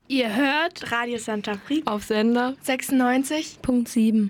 Ihr hört Radio Santa Frida auf Sender 96.7.